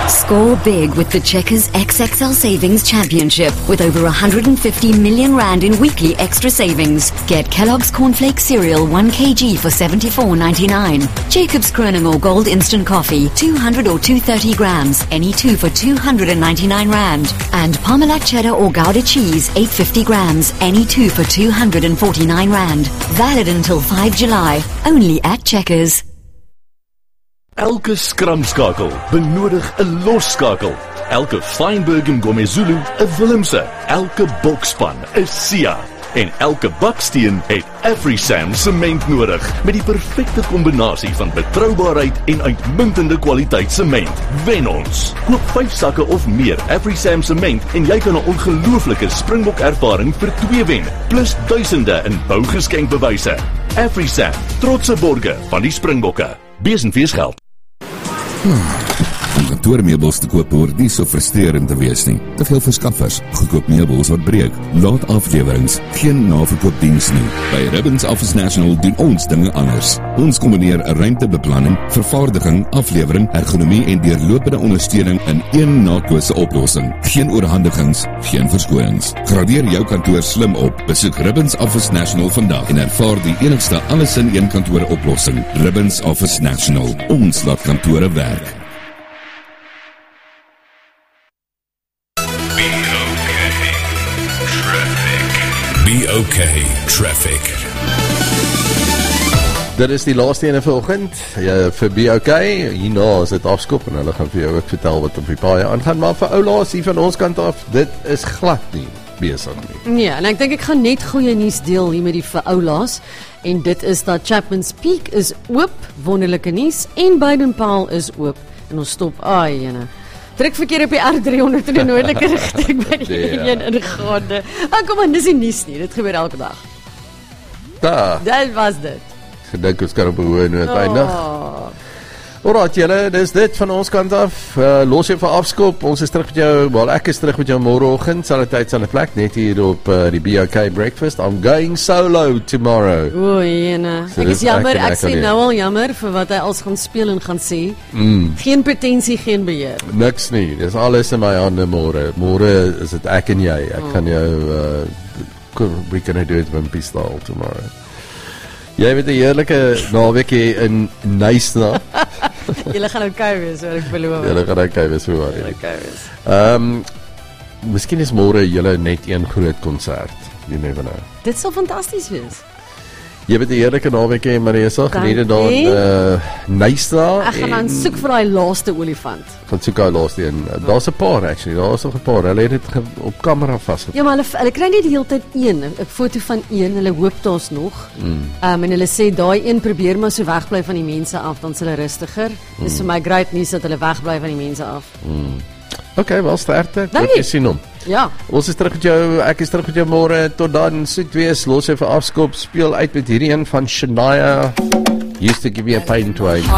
Score big with the Checkers XXL Savings Championship with over 150 million rand in weekly extra savings. Get Kellogg's Cornflake Cereal 1 kg for $74.99. Jacob's Kroninger Gold Instant Coffee 200 or 230 grams, any 2 for 299 rand. And Parmalat Cheddar or Gouda Cheese 850 grams, any 2 for 249 rand. Valid until 5 July, only at Checkers. Elke skramskakel benodig 'n losskakel. Elke Feinberg en Gomezulu 'n Willemse. Elke bokspan 'n Sia. En elke baksteen het AfriSam sement nodig met die perfekte kombinasie van betroubaarheid en uitmuntende kwaliteit sement. Wen ons. Koop 5 sakke of meer AfriSam sement en jy kan 'n ongelooflike Springbok ervaring vir 2 wen, plus duisende in bougeskenkbewyse. AfriSam, trotse borge van die Springbokke. Bees en feesgeld. Om kantoormeubels te koop hoort nie so frustrerend te wees nie. Te veel verskaffers, goedkoop meubels wat breek, laat aflewerings, geen naverkoopdiens nie. By Ribbons Office National doen ons dinge anders. Ons kombineer 'n ruimtebeplanning, vervaardiging, aflewering, ergonomie en deurlopende ondersteuning in een nakose oplossing. Geen oorhandigings, geen verskonings. Gradeer jou kantoor slim op. Besoek Ribbons Office National vandag en ervaar die enigste alles in een kantoor oplossing. Ribbons Office National. Ons laat kantore werk. BOK Traffic. Dit is die laaste ene vanoggend vir BOK. Hierna is dit afskop en hulle gaan vir jou ook vertel wat op die paaie aangaan. Maar vir oulaas hier van ons kant af, dit is glad nie besig nie. Ja, en ek dink ek gaan net goeie nuus deel hier met die vir oulaas. En dit is dat Chapman's Peak is oop, wonderlike nuus, en Baden-Powell is oop. En ons stop, jene. Drukverkeer op die R300 in die noordelike rigting by die een ingaande. Kom aan, dis nie nuus nie, dit gebeur elke dag. Dit was dit. Gedink ons kan op 'n hoë noot eindig. Alright julle, dis dit van ons kant af. Los jou vir afskop. Ons is terug met jou, ek is terug met jou môreoggend, selfde tyd, selfde plek, net hier op die BOK Breakfast. I'm going solo tomorrow. Jene. Ek is jammer, ek sê nou al jammer vir wat hy als gaan speel en gaan sê. Geen pretensie, geen beheer. Niks nie, dis alles in my hande môre. Môre is dit ek en jy. Ek kan jou, we can do it Wimpy style tomorrow. Jy het 'n heerlike naweek hier in Nysna. Julle gaan okay wees, hoor, ek beloof. Julle gaan okay wees, hoor. Miskien is môre julle net een groot konsert. You never know. Dit sal fantasties wees. Jy het 'n heerlike naweek hier, Marisa. Geniet daar in Nysna. Ek gaan dan soek vir daai laaste olifant. Gaan soek daai laaste een. Daar's 'n paar actually. Daar's nog 'n paar. Hulle het dit op kamera vasgevat. Ja, maar hulle kry net die hele tyd 'n foto van een. Hulle hoop daar's nog. En hulle sê daai een probeer maar so wegbly van die mense af, dan is hulle rustiger. Dis vir my great nuus dat hulle wegbly van die mense af. Okay, wel sterkte. Ek sien hom. Ja. Ons is terug met jou, ek is terug met jou môre. Tot dan, soet wees, los jou vir afskop, speel uit met hierdie een van Shania. Used to give me a pain twice.